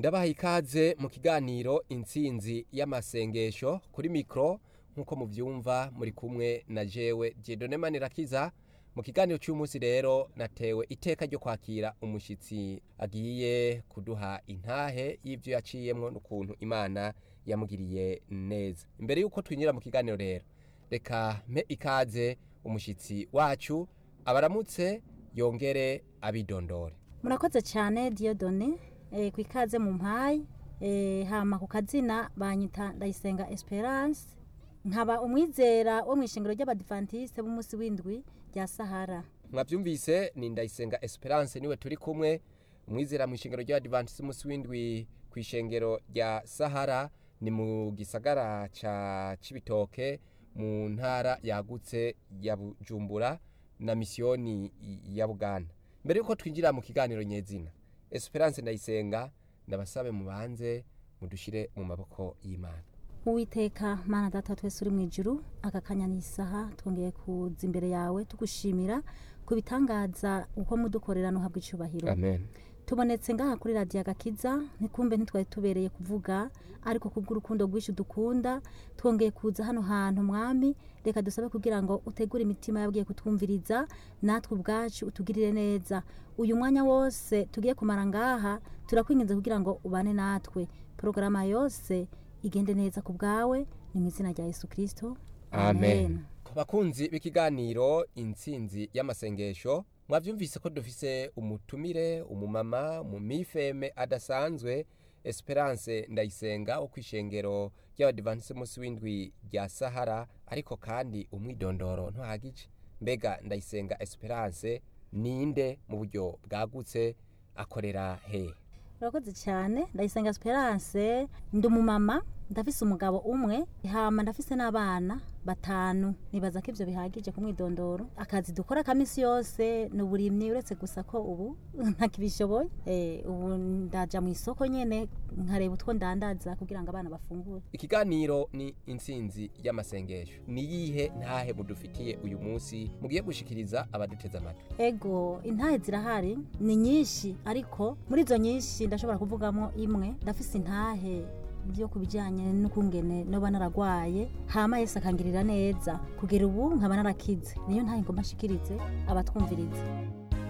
Ndabaha ikaze mu kiganiro intsinzi y'amasengesho kuri mikro nkuko muvyumva muri kumwe na jewe Dieudonné Manirakiza. Mu kiganiro cy'umunsi rero natewe iteka ryo kwakira umushitsi agiye kuduha intahe y'ivyo yaciyemwo n'ukuntu Imana yamugiriye neza. Imbere yuko twinjira mu kiganiro rero, reka mpe ikaze umushitsi wacu abaramutse yongere abidondore. Murakoze cyane Dieudonné, kwikaze mu mpayi, hama ku kazina banyita Ndayisenga Esperance, nkaba umwizera wo mw'ishengero ry'Abadventiste b'umunsi w'indwi rya Sahara. Mwavyumvise ni Ndayisenga Esperance niwe turi kumwe, umwizera mw'ishengero ry'Abadventiste b'umunsi w'indwi kw'ishengero rya Sahara, ni mu gisagara ca Cibitoke mu ntara yagutse ya Bujumbura na misiyoni ya Buganda. Mbere yuko twinjira mu kiganiro nyezina, Esperance Ndayisenga, ndabasabe mubanze mudushire mu maboko y'Imana. Uwiteka Mana Data twese uri mw'ijuru, aka kanya n'isaha twongeye kuza imbere yawe tugushimira ku bitangaza uko mudukorera no habwa icubahiro. Amen. Tubonetse ngaha kuri Radio Agakiza, ntikumbe ntitwari tubereye kuvuga, ariko kubw'urukundo rwinshi dukunda twongeye kuza hano hantu mwami. Reka dusabe kugira ngo utegure imitima yabwiye kutwumviriza, natwe ubwacu utugirire neza. Uyu mwanya wose tugiye kumara ngaha turakwinginze kugira ngo ubane natwe, programa yose igende neza ku bwawe, ni mu izina rya Yesu Kristo. Amen. Bakunzi b'ikiganiro intsinzi y'amasengesho, mwavyumvise ko dufise umutumire, umumama mu mifeme adasanzwe, Esperance Ndayisenga wo kw'ishengero ry'Abadventiste b'umunsi w'indwi rya Sahara, ariko kandi umwidondoro ntuhagije. Mbega Ndayisenga Esperance ninde mu buryo bwagutse, akorera he? Murakoze cyane. Ndayisenga Esperance ndi umumama, ndafise umugabo umwe, hama ndafise n'abana batanu. Nibaza ko ivyo bihagije ku mwidondoro. Akazi dukora kamisi yose n'uburimyi, uretse gusa ko ubu ntakibishoboye. Ubu ndaja mu isoko nyene nkareba utwo ndandaza kugira ngo abana bafungure. Ikiganiro ni intsinzi y'amasengesho. Ni yihe ntahe mudufitiye uyu munsi mugiye gushikiriza abaduteze amatwi? Ego, intahe zirahari, ni nyinshi, ariko muri izo nyinshi ndashobora kuvugamo imwe. Ndafise intahe byo kubijanye n'ukungene noba naragwaye, hama Yesu akangirira neza kugera ubu nkaba narakize. Niyo ntahe ngomba nshikirize abatwumviriza.